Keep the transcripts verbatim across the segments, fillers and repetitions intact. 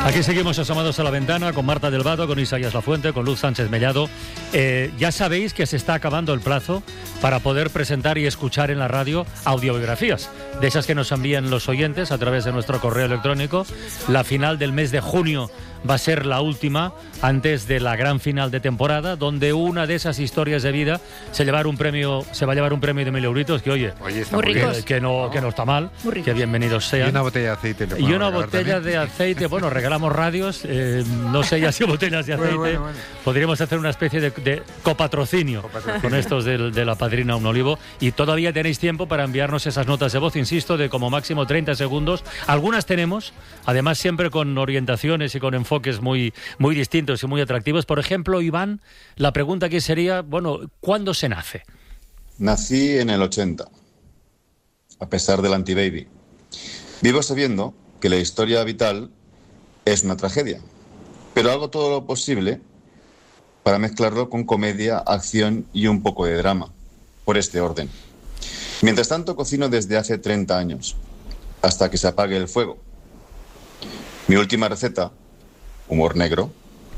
Aquí seguimos asomados a la ventana con Marta del Vado, con Isaías Lafuente, con Luz Sánchez Mellado. Eh, ya sabéis que se está acabando el plazo para poder presentar y escuchar en la radio audiobiografías, de esas que nos envían los oyentes a través de nuestro correo electrónico. La final del mes de junio va a ser la última antes de la gran final de temporada, donde una de esas historias de vida se llevar un premio, se va a llevar un premio de mil euritos, que oye, oye está muy muy que, que, no, que no está mal, que bienvenidos sean. Y una botella de aceite. Y una botella también de aceite, bueno, regalamos radios, eh, no sé ya si botellas de aceite. Bueno, bueno, bueno. Podríamos hacer una especie de, de copatrocinio, copatrocinio con estos de, de la Padrina Un Olivo, y todavía tenéis tiempo para enviarnos esas notas de voz, insisto, de como máximo treinta segundos. Algunas tenemos, además siempre con orientaciones y con enfoques muy, muy distintos y muy atractivos. Por ejemplo, Iván, la pregunta aquí sería, bueno, ¿cuándo se nace? Nací en el ochenta, a pesar del anti-baby. Vivo sabiendo que la historia vital es una tragedia, pero hago todo lo posible para mezclarlo con comedia, acción y un poco de drama, por este orden. Mientras tanto, cocino desde hace treinta años, hasta que se apague el fuego. Mi última receta, humor negro,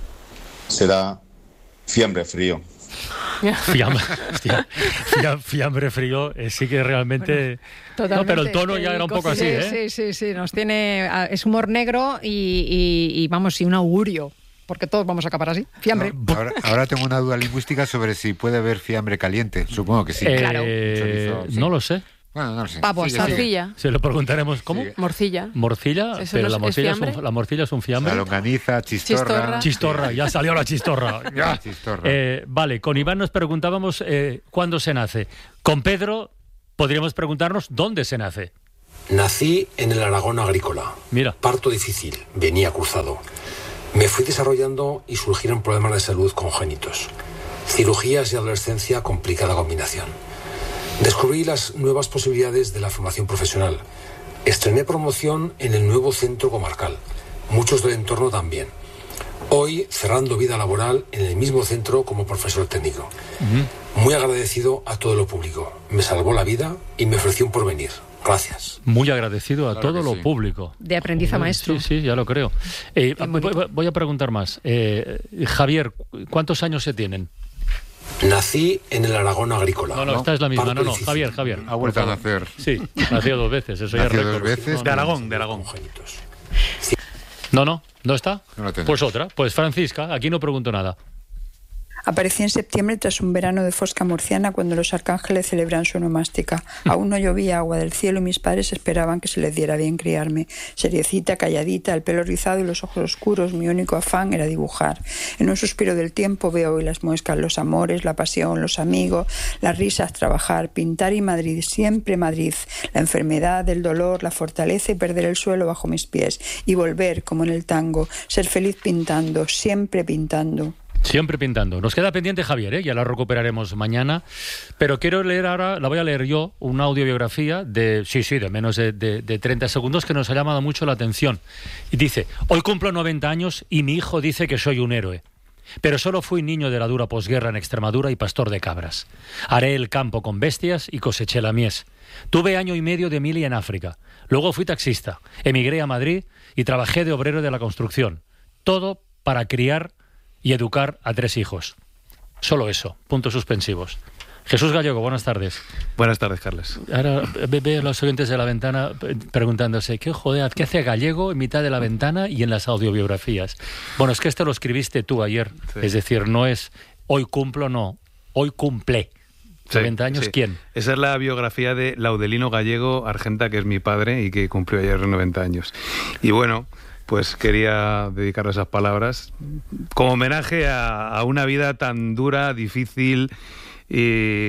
será fiambre frío. Fiambre, fiambre, fiambre frío, eh, sí que realmente... Bueno, no, pero el tono ya era un poco así, ¿eh? Sí, sí, sí, nos tiene... Es humor negro y, y, y vamos, y un augurio, porque todos vamos a acabar así. Fiambre. No, ahora, ahora tengo una duda lingüística sobre si puede haber fiambre caliente. Supongo que sí. Eh, claro. Chorizo, sí. No lo sé. Bueno, no lo sé. Pavo, morcilla. Se lo preguntaremos. ¿Cómo? Sigue. Morcilla. Morcilla, pero no la, es morcilla es un, la morcilla es un fiambre. La longaniza, chistorra. Chistorra, chistorra ya salió la chistorra. Ya. Chistorra. Eh, vale, con Iván nos preguntábamos eh, cuándo se nace. Con Pedro podríamos preguntarnos dónde se nace. Nací en el Aragón agrícola. Mira. Parto difícil, venía cruzado. Me fui desarrollando y surgieron problemas de salud congénitos. Cirugías y adolescencia, complicada combinación. Descubrí las nuevas posibilidades de la formación profesional. Estrené promoción en el nuevo centro comarcal. Muchos del entorno también. Hoy, cerrando vida laboral en el mismo centro como profesor técnico. Uh-huh. Muy agradecido a todo lo público. Me salvó la vida y me ofreció un porvenir. Gracias. Muy agradecido a claro todo lo sí. público. De aprendiz a maestro. Sí, sí, ya lo creo. Eh, voy, voy a preguntar más. Eh, Javier, ¿cuántos años se tienen? Nací en el Aragón agrícola. No, no, esta es la misma. No, no, Javier, Javier. Ha vuelto a nacer. Sí, nació dos veces. Eso nació ya dos récord. veces. No, de Aragón, de Aragón. No, no, ¿no está? No pues otra. Pues Francisca, aquí no pregunto nada. Aparecí en septiembre tras un verano de fosca murciana cuando los arcángeles celebran su onomástica. Aún no llovía agua del cielo y mis padres esperaban que se les diera bien criarme. Seriecita, calladita, el pelo rizado y los ojos oscuros, mi único afán era dibujar. En un suspiro del tiempo veo hoy las muescas, los amores, la pasión, los amigos, las risas, trabajar, pintar y Madrid, siempre Madrid. La enfermedad, el dolor, la fortaleza y perder el suelo bajo mis pies. Y volver, como en el tango, ser feliz pintando, siempre pintando. Siempre pintando. Nos queda pendiente Javier, ¿eh? Ya la recuperaremos mañana. Pero quiero leer ahora, la voy a leer yo, una audiobiografía de, sí, sí, de menos de, de, de treinta segundos que nos ha llamado mucho la atención. Y dice, hoy cumplo noventa años y mi hijo dice que soy un héroe. Pero solo fui niño de la dura posguerra en Extremadura y pastor de cabras. Haré el campo con bestias y coseché la mies. Tuve año y medio de mili en África. Luego fui taxista. Emigré a Madrid y trabajé de obrero de la construcción. Todo para criar y educar a tres hijos. Solo eso, puntos suspensivos. Jesús Gallego, buenas tardes. Buenas tardes, Carles. Ahora veo a los oyentes de la ventana preguntándose, ¿qué joder, qué hace Gallego en mitad de la ventana y en las audiobiografías? Bueno, es que esto lo escribiste tú ayer, sí. Es decir, no es hoy cumplo, no, hoy cumple. noventa años, sí. ¿Quién? Esa es la biografía de Laudelino Gallego Argenta, que es mi padre y que cumplió ayer noventa años. Y bueno, pues quería dedicarle esas palabras como homenaje a, a una vida tan dura, difícil y,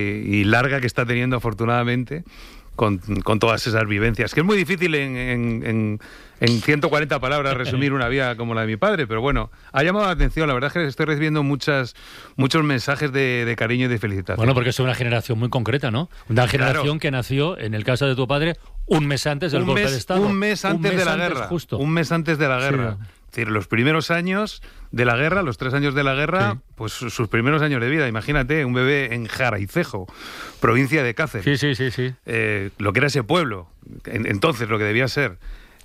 y larga que está teniendo afortunadamente con, con todas esas vivencias. Que es muy difícil en, en, en, en ciento cuarenta palabras resumir una vida como la de mi padre, pero bueno, ha llamado la atención. La verdad es que estoy recibiendo muchas, muchos mensajes de, de cariño y de felicitación. Bueno, porque es una generación muy concreta, ¿no? Una generación claro. que nació, en el caso de tu padre, un mes antes del un golpe mes, de Estado. Un mes antes, un mes de la antes guerra. Justo. Un mes antes de la guerra. Sí. Es decir, los primeros años de la guerra, los tres años de la guerra, sí. pues sus primeros años de vida. Imagínate, un bebé en Jaraicejo, provincia de Cáceres. Sí, sí, sí, sí. Eh, lo que era ese pueblo, en, entonces lo que debía ser.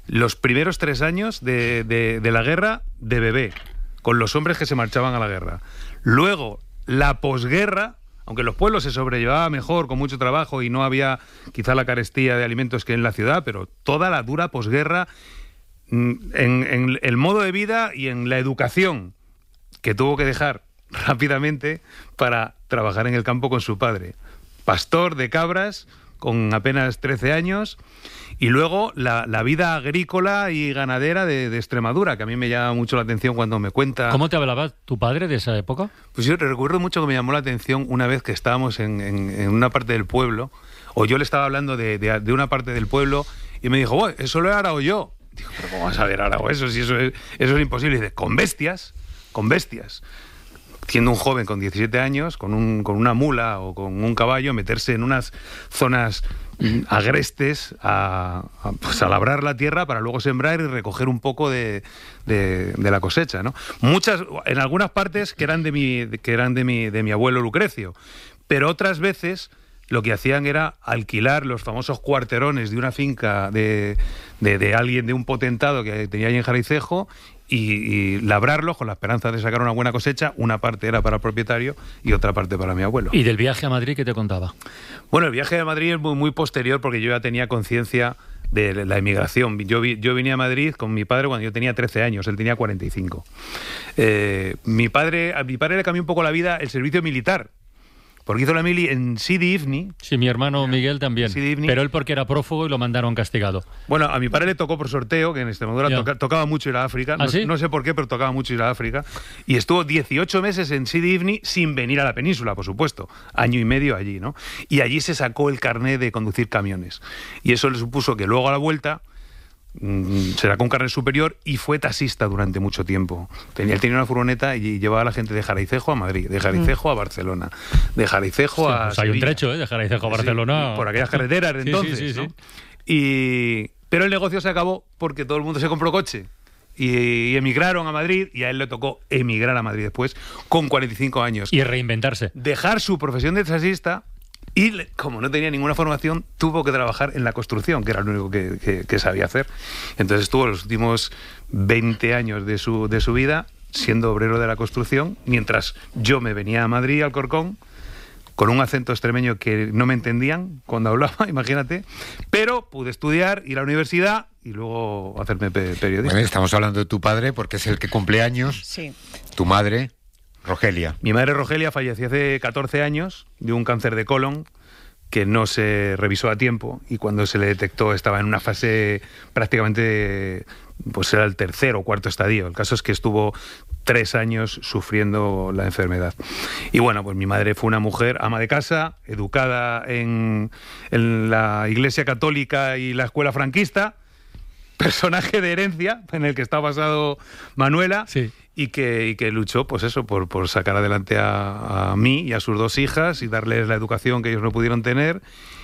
los primeros tres años de, de, de la guerra de bebé, con los hombres que se marchaban a la guerra. Luego, la posguerra, aunque en los pueblos se sobrellevaba mejor, con mucho trabajo, y no había quizá la carestía de alimentos que en la ciudad, pero toda la dura posguerra en, en el modo de vida y en la educación que tuvo que dejar rápidamente para trabajar en el campo con su padre. Pastor de cabras, con apenas trece años, y luego la, la vida agrícola y ganadera de, de Extremadura, que a mí me llama mucho la atención cuando me cuenta... ¿Cómo te hablaba tu padre de esa época? Pues yo recuerdo mucho que me llamó la atención una vez que estábamos en, en, en una parte del pueblo, o yo le estaba hablando de, de, de una parte del pueblo, y me dijo, bueno, eso lo he arado yo. Digo, pero ¿cómo vas a ver arado eso? Si eso es, eso es imposible. Y dice, con bestias, con bestias. Siendo un joven con diecisiete años, con, un, con una mula o con un caballo, meterse en unas zonas agrestes a, a, pues a labrar la tierra para luego sembrar y recoger un poco de, de, de la cosecha, ¿no? Muchas, en algunas partes que eran de mi, que eran de mi, de mi abuelo Lucrecio, pero otras veces lo que hacían era alquilar los famosos cuarterones de una finca de, de, de alguien, de un potentado que tenía ahí en Jaraicejo, y, y labrarlos con la esperanza de sacar una buena cosecha. Una parte era para el propietario y otra parte para mi abuelo. ¿Y del viaje a Madrid qué te contaba? Bueno, el viaje a Madrid es muy, muy posterior, porque yo ya tenía conciencia de la emigración. Yo, vi, yo vine a Madrid con mi padre cuando yo tenía trece años, él tenía cuarenta y cinco. Eh, mi padre, a mi padre le cambió un poco la vida el servicio militar, porque hizo la mili en Sidi Ifni. Sí, mi hermano Miguel también. Pero él porque era prófugo y lo mandaron castigado. Bueno, a mi padre le tocó por sorteo, que en Extremadura toca, tocaba mucho ir a África. ¿Ah, no, sí? no sé por qué, pero tocaba mucho ir a África. Y estuvo dieciocho meses en Sidi Ifni sin venir a la península, por supuesto. Año y medio allí, ¿no? Y allí se sacó el carné de conducir camiones. Y eso le supuso que luego a la vuelta se sacó un carnet superior y fue taxista durante mucho tiempo. Tenía, él tenía una furgoneta y llevaba a la gente de Jaraicejo a Madrid, de Jaraicejo a Barcelona, de Jaraicejo sí, a pues hay un trecho, ¿eh? De Jaraicejo a Barcelona. Sí, por aquellas carreteras de sí, entonces, sí, sí, ¿no? sí. Y... Pero el negocio se acabó porque todo el mundo se compró coche y, y emigraron a Madrid, y a él le tocó emigrar a Madrid después, con cuarenta y cinco años. Y reinventarse. Dejar su profesión de taxista. Y como no tenía ninguna formación, tuvo que trabajar en la construcción, que era lo único que, que, que sabía hacer. Entonces estuvo los últimos veinte años de su, de su vida siendo obrero de la construcción, mientras yo me venía a Madrid, al Corcón, con un acento extremeño que no me entendían cuando hablaba, imagínate, pero pude estudiar, ir a la universidad y luego hacerme pe periodista. Bueno, estamos hablando de tu padre porque es el que cumple años. Sí. Tu madre... Rogelia. Mi madre Rogelia falleció hace catorce años de un cáncer de colon que no se revisó a tiempo, y cuando se le detectó estaba en una fase prácticamente, pues era el tercer o cuarto estadio. El caso es que estuvo tres años sufriendo la enfermedad. Y bueno, pues mi madre fue una mujer ama de casa, educada en, en la Iglesia Católica y la escuela franquista, personaje de herencia en el que está basado Manuela. Sí. Y que, y que luchó, pues eso, por, por sacar adelante a, a mí y a sus dos hijas y darles la educación que ellos no pudieron tener,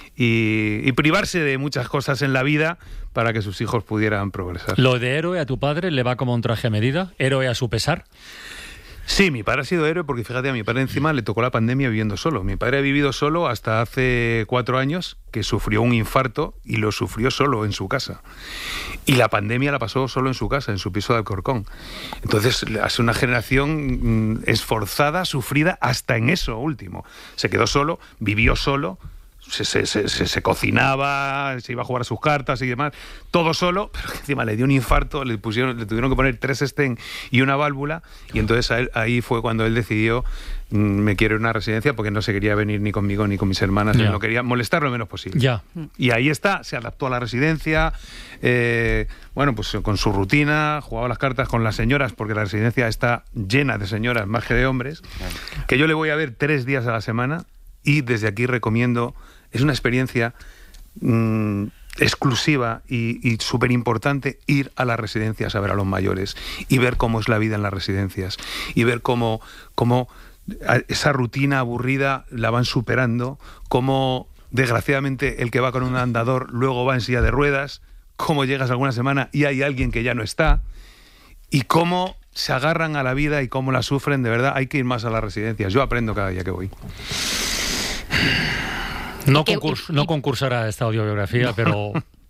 y, y privarse de muchas cosas en la vida para que sus hijos pudieran progresar. ¿Lo de héroe a tu padre le va como un traje a medida? ¿Héroe a su pesar? Sí, mi padre ha sido héroe porque, fíjate, a mi padre encima le tocó la pandemia viviendo solo. Mi padre ha vivido solo hasta hace cuatro años, que sufrió un infarto y lo sufrió solo en su casa. Y la pandemia la pasó solo en su casa, en su piso de Alcorcón. Entonces, es una generación mmm, esforzada, sufrida hasta en eso último. Se quedó solo, vivió solo, se, se, se, se cocinaba, se iba a jugar a sus cartas y demás, todo solo, pero encima le dio un infarto, le pusieron, le tuvieron que poner tres stents y una válvula, y entonces a él, ahí fue cuando él decidió, mmm, me quiero ir a una residencia, porque no se quería venir ni conmigo ni con mis hermanas, él no quería molestar lo menos posible. Ya. Y ahí está, se adaptó a la residencia, eh, bueno, pues con su rutina, jugaba las cartas con las señoras, porque la residencia está llena de señoras más que de hombres, que yo le voy a ver tres días a la semana, y desde aquí recomiendo. Es una experiencia mmm, exclusiva y, y súper importante ir a las residencias a ver a los mayores y ver cómo es la vida en las residencias y ver cómo, cómo esa rutina aburrida la van superando, cómo desgraciadamente el que va con un andador luego va en silla de ruedas, cómo llegas alguna semana y hay alguien que ya no está, y cómo se agarran a la vida y cómo la sufren. De verdad, hay que ir más a las residencias. Yo aprendo cada día que voy. No, concurs no concursará esta audiobiografía, no. pero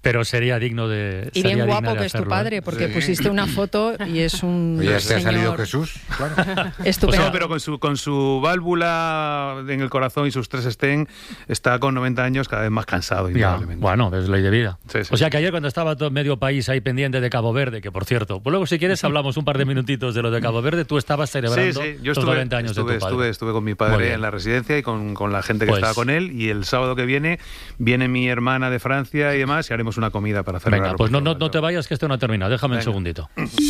pero sería digno de... Y sería bien digna guapo de que es tu hacerlo, ¿eh? padre, porque Sí. pusiste una foto y es un Oye, este ha señor salido Jesús, claro. estupendo. No, pero con su, con su válvula en el corazón y sus tres estén, está con noventa años cada vez más cansado. Ya, indudablemente. bueno, es ley de vida. Sí, sí. O sea que ayer cuando estaba todo medio país ahí pendiente de Cabo Verde, que por cierto, pues luego si quieres hablamos un par de minutitos de lo de Cabo Verde, tú estabas celebrando Sí, sí, yo los estuve, noventa años estuve, de tu padre. estuve, estuve con mi Muy padre bien. en la residencia y con, con la gente que Pues- estaba con él, y el sábado que viene viene mi hermana de Francia y demás, y haremos una comida para celebrar. Venga, pues no, no, no te vayas que esto no ha terminado, déjame Venga. un segundito.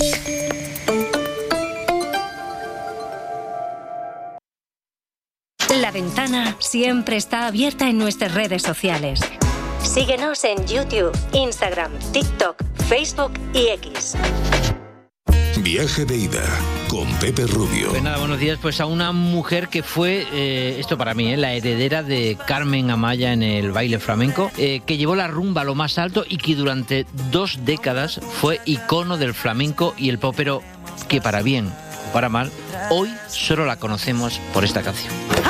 La ventana siempre está abierta en nuestras redes sociales. Síguenos en YouTube, Instagram, TikTok, Facebook y X. Viaje de ida con Pepe Rubio. Pues nada, buenos días. Pues a una mujer que fue, eh, esto para mí, eh, la heredera de Carmen Amaya en el baile flamenco, eh, que llevó la rumba a lo más alto y que durante dos décadas fue icono del flamenco y el pop, pero que para bien o para mal, hoy solo la conocemos por esta canción.